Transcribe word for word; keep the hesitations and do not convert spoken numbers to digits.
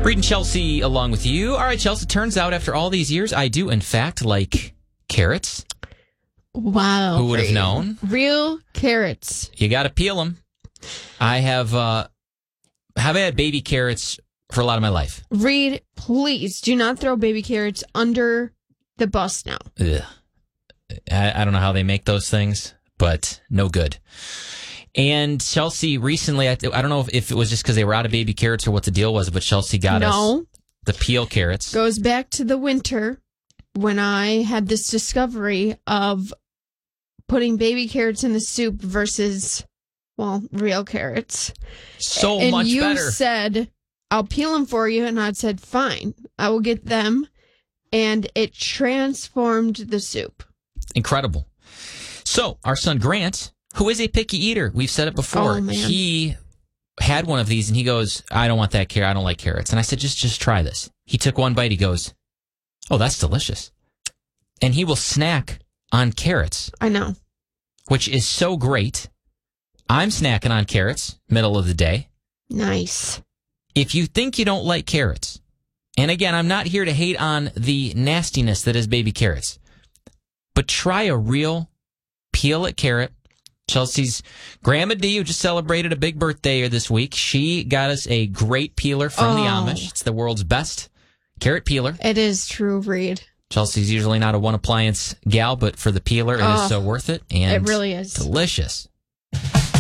Reading Chelsea along with you. All right, Chelsea, turns out after all these years, I do, in fact, like carrots. Wow. Who would have known? Real carrots. You got to peel them. I have, uh, have had baby carrots for a lot of my life. Reed, please do not throw baby carrots under the bus now. Ugh. I, I don't know how they make those things, but no good. And Chelsea recently, I, I don't know if, if it was just because they were out of baby carrots or what the deal was, but Chelsea got no. us the peel carrots. Goes back to the winter when I had this discovery of putting baby carrots in the soup versus, well, real carrots. So and much you better. You said, I'll peel them for you. And I said, fine, I will get them. And it transformed the soup. Incredible. So our son Grant, who is a picky eater, we've said it before, oh, man. he had one of these and he goes, I don't want that carrot. I don't like carrots. And I said, just, just try this. He took one bite. He goes, oh, that's delicious. And he will snack on carrots. I know. Which is so great. I'm snacking on carrots, middle of the day. Nice. If you think you don't like carrots, and again, I'm not here to hate on the nastiness that is baby carrots, but try a real peel it carrot. Chelsea's Grandma D, who just celebrated a big birthday this week, she got us a great peeler from oh. the Amish. It's the world's best carrot peeler. It is true, Reed. Chelsea's usually not a one appliance gal, but for the peeler, it oh, is so worth it. And it really is. Delicious.